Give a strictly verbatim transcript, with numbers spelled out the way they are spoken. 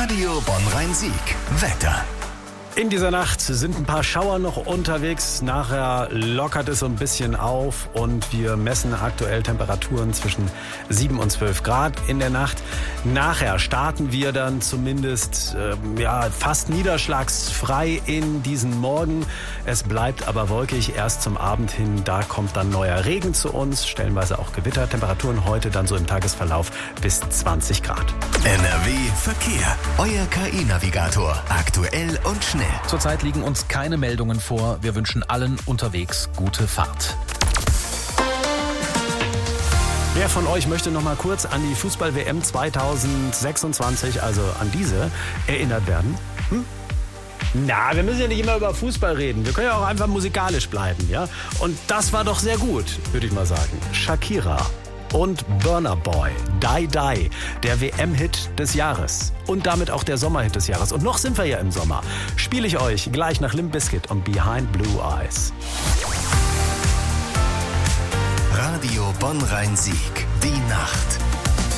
Radio Bonn-Rhein-Sieg. Wetter. In dieser Nacht sind ein paar Schauer noch unterwegs. Nachher lockert es so ein bisschen auf und wir messen aktuell Temperaturen zwischen sieben und zwölf Grad in der Nacht. Nachher starten wir dann zumindest äh, ja, fast niederschlagsfrei in diesen Morgen. Es bleibt aber wolkig erst zum Abend hin. Da kommt dann neuer Regen zu uns, stellenweise auch Gewitter. Temperaturen heute dann so im Tagesverlauf bis zwanzig Grad. N R W Verkehr. Euer K I-Navigator. Aktuell und schnell. Zurzeit liegen uns keine Meldungen vor. Wir wünschen allen unterwegs gute Fahrt. Wer von euch möchte noch mal kurz an die Fußball-W M zweitausendsechsundzwanzig, also an diese, erinnert werden? Hm? Na, wir müssen ja nicht immer über Fußball reden. Wir können ja auch einfach musikalisch bleiben, ja? Und das war doch sehr gut, würde ich mal sagen. Shakira und Burna Boy, Die Die, der W M-Hit des Jahres und damit auch der Sommerhit des Jahres. Und noch sind wir ja im Sommer. Spiele ich euch gleich nach Limp Bizkit und Behind Blue Eyes. Radio Bonn-Rhein-Sieg. Die Nacht.